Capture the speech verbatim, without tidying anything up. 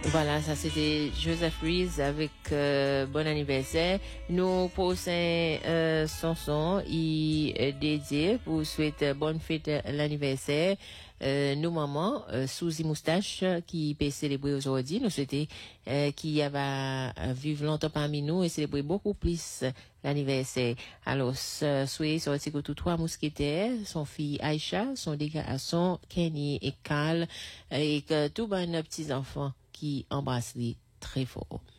Voilà, ça c'était Joseph Reese avec euh, bon anniversaire. Nous posons euh, son son il est dédié pour souhaiter bonne fête à l'anniversaire. Euh, nos mamans, euh, Suzy Moustache, qui peut célébrer aujourd'hui, nous souhaitons euh, qui va vivre longtemps parmi nous et célébrer beaucoup plus l'anniversaire. Alors, soyez sortis que tous trois mousquetaires, son fille Aïcha, son deux garçons, Kenny et Carl, et que tous nos petits enfants qui embrassent les très fort.